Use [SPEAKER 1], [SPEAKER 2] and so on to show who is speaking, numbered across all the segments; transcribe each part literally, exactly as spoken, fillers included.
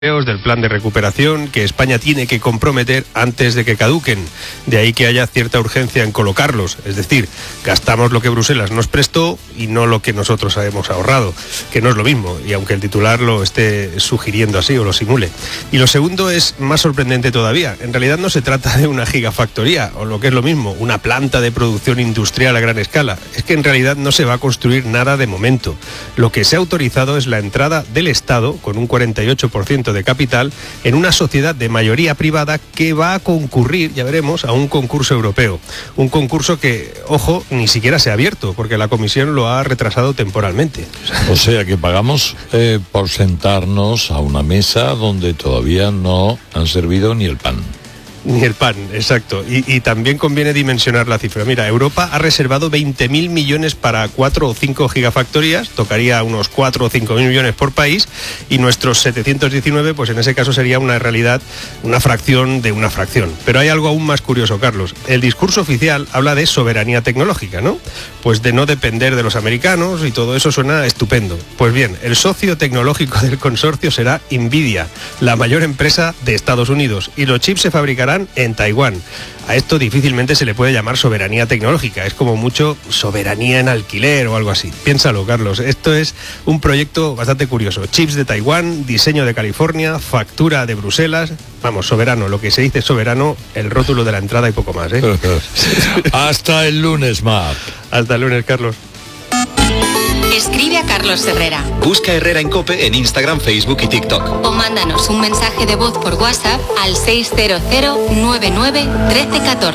[SPEAKER 1] del plan de recuperación que España tiene que comprometer antes de que caduquen. De ahí que haya cierta urgencia en colocarlos. Es decir, gastamos lo que Bruselas nos prestó y no lo que nosotros hemos ahorrado, que no es lo mismo, y aunque el titular lo esté sugiriendo así o lo simule. Y lo segundo es más sorprendente todavía. En realidad no se trata de una gigafactoría, o lo que es lo mismo, una planta de producción industrial a gran escala. Es que en realidad no se va a construir nada de momento. Lo que se ha autorizado es la entrada del Estado, con un cuarenta y ocho por ciento de capital, en una sociedad de mayoría privada que va a concurrir, ya veremos, a un concurso europeo. Un concurso que, ojo, ni siquiera se ha abierto, porque la Comisión lo ha retrasado temporalmente.
[SPEAKER 2] O sea que pagamos eh, por sentarnos a una mesa donde todavía no han servido ni el pan.
[SPEAKER 1] Ni el pan, exacto. Y, y también conviene dimensionar la cifra. Mira, Europa ha reservado veinte mil millones para cuatro o cinco gigafactorías, tocaría unos cuatro o cinco mil millones por país, y nuestros setecientos diecinueve, pues en ese caso sería una realidad, una fracción de una fracción. Pero hay algo aún más curioso, Carlos. El discurso oficial habla de soberanía tecnológica, ¿no? Pues de no depender de los americanos, y todo eso suena estupendo. Pues bien, el socio tecnológico del consorcio será Nvidia, la mayor empresa de Estados Unidos, y los chips se fabricarán en Taiwán. A esto difícilmente se le puede llamar soberanía tecnológica, es como mucho soberanía en alquiler o algo así. Piénsalo, Carlos, esto es un proyecto bastante curioso. Chips de Taiwán, diseño de California, factura de Bruselas, vamos, soberano, lo que se dice soberano, el rótulo de la entrada y poco más, ¿eh?
[SPEAKER 2] Hasta el lunes, Marc.
[SPEAKER 1] Hasta el lunes, Carlos.
[SPEAKER 3] Escribe a Carlos Herrera.
[SPEAKER 4] Busca Herrera en COPE en Instagram, Facebook y TikTok.
[SPEAKER 3] O mándanos un mensaje de voz por WhatsApp al seis cero cero nueve nueve uno tres uno cuatro.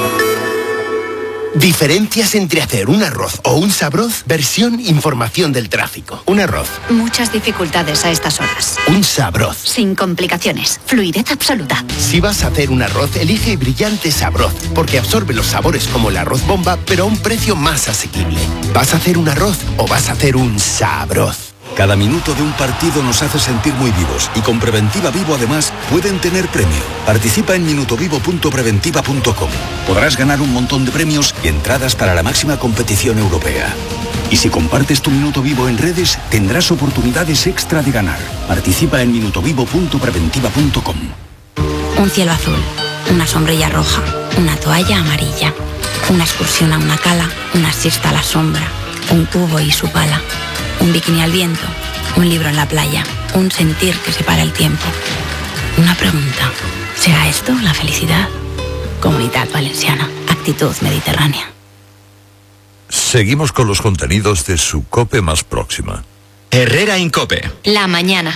[SPEAKER 5] Diferencias entre hacer un arroz o un sabroz. Versión información del tráfico. Un arroz.
[SPEAKER 6] Muchas dificultades a estas horas.
[SPEAKER 5] Un sabroz.
[SPEAKER 6] Sin complicaciones. Fluidez absoluta.
[SPEAKER 5] Si vas a hacer un arroz, elige Brillante Sabroz, porque absorbe los sabores como el arroz bomba, pero a un precio más asequible. ¿Vas a hacer un arroz o vas a hacer un sabroz?
[SPEAKER 7] Cada minuto de un partido nos hace sentir muy vivos, y con Preventiva Vivo además pueden tener premio. Participa en minutovivo punto preventiva punto com. Podrás ganar un montón de premios y entradas para la máxima competición europea. Y si compartes tu Minuto Vivo en redes, tendrás oportunidades extra de ganar. Participa en minutovivo punto preventiva punto com.
[SPEAKER 8] Un cielo azul, una sombrilla roja, una toalla amarilla, una excursión a una cala, una siesta a la sombra, un cubo y su pala, un bikini al viento, un libro en la playa, un sentir que separa el tiempo. Una pregunta, ¿será esto la felicidad? Comunidad Valenciana, actitud mediterránea.
[SPEAKER 2] Seguimos con los contenidos de su COPE más próxima.
[SPEAKER 4] Herrera en COPE.
[SPEAKER 3] La mañana.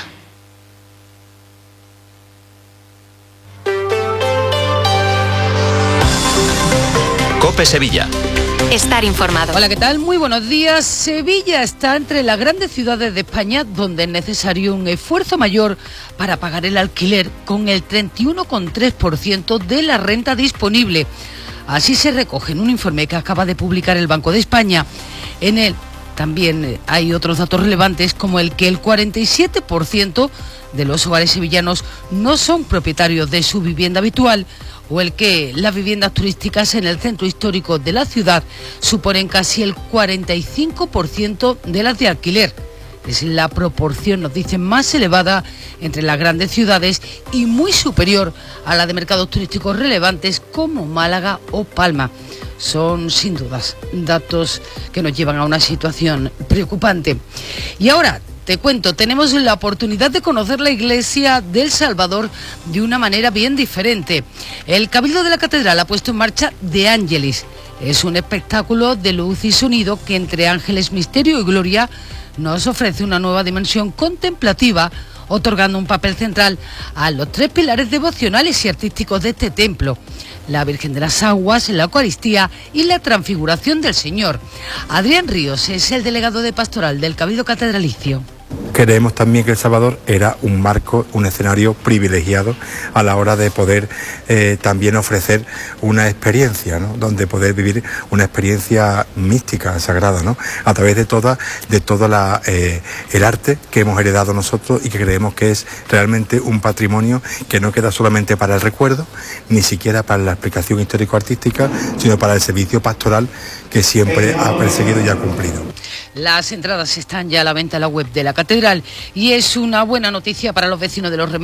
[SPEAKER 4] COPE Sevilla.
[SPEAKER 3] Estar informado.
[SPEAKER 9] Hola, ¿qué tal? Muy buenos días. Sevilla está entre las grandes ciudades de España donde es necesario un esfuerzo mayor para pagar el alquiler, con el treinta y uno coma tres por ciento de la renta disponible. Así se recoge en un informe que acaba de publicar el Banco de España. En él también hay otros datos relevantes, como el que el cuarenta y siete por ciento de los hogares sevillanos no son propietarios de su vivienda habitual, o el que las viviendas turísticas en el centro histórico de la ciudad suponen casi el cuarenta y cinco por ciento de las de alquiler. Es la proporción, nos dicen, más elevada entre las grandes ciudades y muy superior a la de mercados turísticos relevantes como Málaga o Palma. Son, sin dudas, datos que nos llevan a una situación preocupante. Y ahora te cuento, tenemos la oportunidad de conocer la Iglesia del Salvador de una manera bien diferente. El Cabildo de la Catedral ha puesto en marcha De Angelis. Es un espectáculo de luz y sonido que, entre ángeles, misterio y gloria, nos ofrece una nueva dimensión contemplativa, otorgando un papel central a los tres pilares devocionales y artísticos de este templo: la Virgen de las Aguas, la Eucaristía y la Transfiguración del Señor. Adrián Ríos es el delegado de Pastoral del Cabildo Catedralicio.
[SPEAKER 10] Creemos también que El Salvador era un marco, un escenario privilegiado a la hora de poder eh, también ofrecer una experiencia, ¿no? Donde poder vivir una experiencia mística, sagrada, ¿no? A través de toda, de toda la, eh, el arte que hemos heredado nosotros, y que creemos que es realmente un patrimonio que no queda solamente para el recuerdo, ni siquiera para la explicación histórico-artística, sino para el servicio pastoral que siempre ha perseguido y ha cumplido.
[SPEAKER 9] Las entradas están ya a la venta en la web de la catedral y es una buena noticia para los vecinos de los Remedios